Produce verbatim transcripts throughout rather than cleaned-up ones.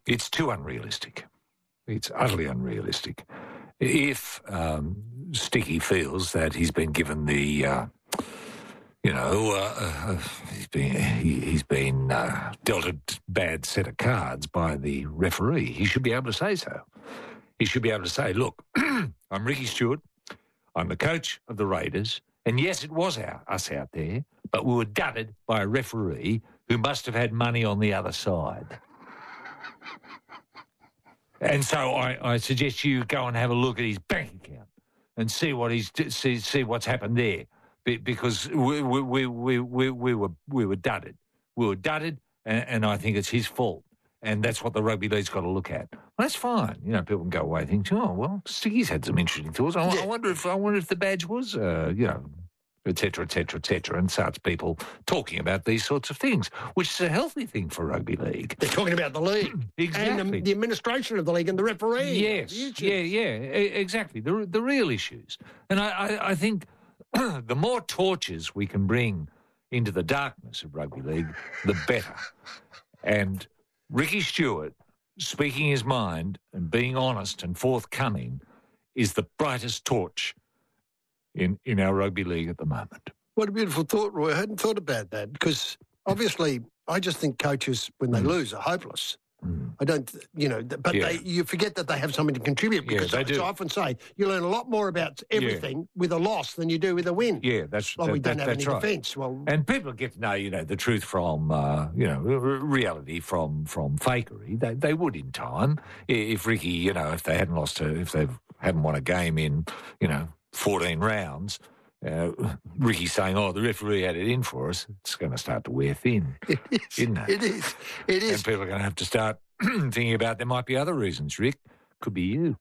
It's too unrealistic. It's utterly unrealistic. If um, Sticky feels that he's been given the, uh, you know, uh, uh, he's been he, he's been uh, dealt a bad set of cards by the referee, he should be able to say so. He should be able to say, look, I'm Ricky Stuart, I'm the coach of the Raiders, and yes, it was our, us out there, but we were gutted by a referee who must have had money on the other side. And so I, I suggest you go and have a look at his bank account and see what he's see see what's happened there, Be, because we we, we we we we were we were dudded, we were dudded, and, and I think it's his fault, and that's what the rugby league's got to look at. Well, that's fine, you know. People can go away thinking, oh well, Sticky's had some interesting thoughts. I, Yeah. I wonder if I wonder if the badge was, uh, you know. et cetera, et cetera, et cetera, and starts people talking about these sorts of things, which is a healthy thing for rugby league. They're talking about the league. Exactly. And the, the administration of the league and the referee. Yes, The issues. yeah, yeah, e- exactly. The the real issues. And I, I, I think the more torches we can bring into the darkness of rugby league, the better. And Ricky Stuart, speaking his mind and being honest and forthcoming, is the brightest torch in, in our rugby league at the moment. What a beautiful thought, Roy. I hadn't thought about that because obviously I just think coaches, when they Mm. lose, are hopeless. Mm. I don't, you know, but Yeah. they you forget that they have something to contribute Yeah, because they I, do. I often say you learn a lot more about everything with a loss than you do with a win. Yeah, that's Well, that, we don't that- have that's any right. defence. Well, And people get to know, you know, the truth from, uh, you know, r- reality from from fakery. They they would in time I- if Ricky, you know, if they hadn't lost, a, if they hadn't won a game in, you know, fourteen rounds. Uh, Ricky saying, "Oh, the referee had it in for us." It's going to start to wear thin, it is. isn't it? It is. It is. And people are going to have to start thinking about there might be other reasons. Rick, could be you.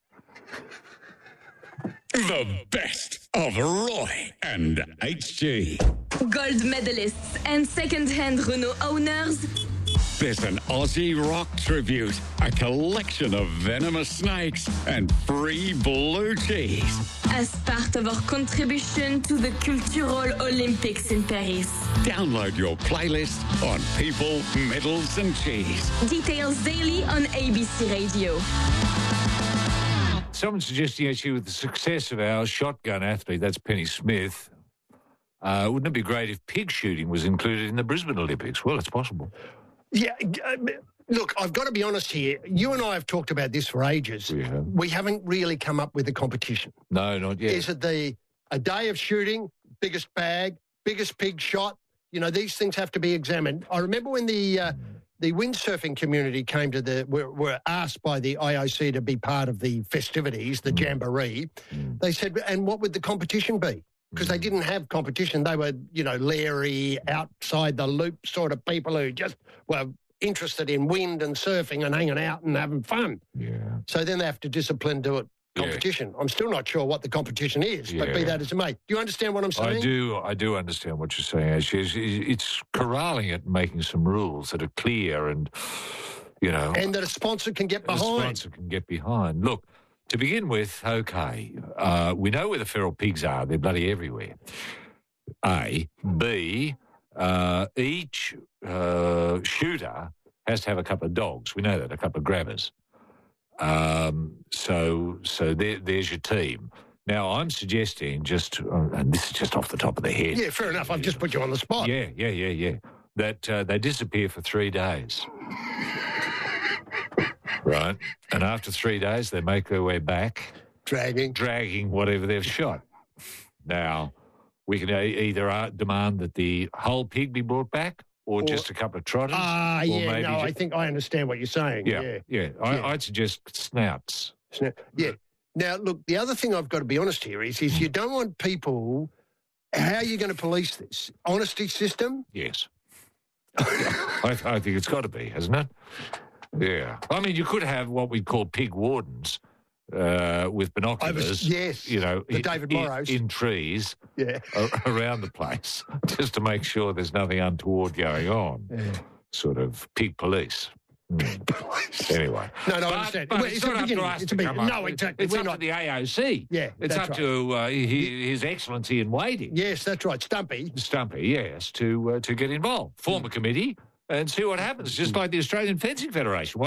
The best of Roy and H G. Gold medalists and second-hand Renault owners, There's an Aussie rock tribute, a collection of venomous snakes, and free blue cheese. as part of our contribution to the Cultural Olympics in Paris. Download your playlist on people, medals, and cheese. Details daily on A B C Radio. Someone's suggesting actually with the success of our shotgun athlete, that's Penny Smith, uh, wouldn't it be great if pig shooting was included in the Brisbane Olympics? Well, it's possible. Yeah, uh, look, I've got to be honest here. You and I have talked about this for ages. We have. We haven't really come up with a competition. No, not yet. Is it the a day of shooting, biggest bag, biggest pig shot? You know, these things have to be examined. I remember when the uh, the windsurfing community came to the were, were asked by the I O C to be part of the festivities, the jamboree. Mm. They said, and what would the competition be? Because they didn't have competition. They were, you know, leery, outside the loop sort of people who just were interested in wind and surfing and hanging out and having fun. Yeah. So then they have to discipline to it Yeah. competition. I'm still not sure what the competition is, but be Yeah. that as it may. Do you understand what I'm saying? I do. I do understand what you're saying. Actually, it's, it's corralling it and making some rules that are clear and, you know, And that a sponsor can get the behind. sponsor can get behind. Look, to begin with, okay, uh, we know where the feral pigs are. They're bloody everywhere. A. B. Uh, each uh, shooter has to have a couple of dogs. We know that, a couple of grabbers. Um, so so there, there's your team. Now, I'm suggesting just, uh, and this is just off the top of the head. Yeah, fair enough. I've just put you on the spot. Yeah, yeah, yeah, yeah. That uh, they disappear for three days. Right. And after three days, they make their way back, Dragging. dragging whatever they've shot. Now, we can e- either uh, demand that the whole pig be brought back or, Or- just a couple of trotters. Ah, or yeah, maybe no, I ju- think I understand what you're saying. Yeah, Yeah. yeah. I, Yeah. I'd suggest snouts. Yeah. yeah. Now, look, the other thing I've got to be honest here is, is you don't want people, how are you going to police this? Honesty system? Yes. I, I think it's got to be, hasn't it? Yeah. I mean, you could have what we call pig wardens uh, with binoculars. yes, You know, the i- David i- Morrows. in trees Yeah. a- around the place, just to make sure there's nothing untoward going on. Yeah. Sort of pig police. Mm. Anyway. No, no, I But- understand. but Well, it's it's a not up beginning. to us It's to a beginning. come up No, with- exactly. It's We're up not- to the A O C. Yeah, It's that's up right. to uh, his, his Excellency in waiting. Yes, that's right. Stumpy. Stumpy, yes, to uh, to get involved. Form a committee and see what happens, just like the Australian Fencing Federation.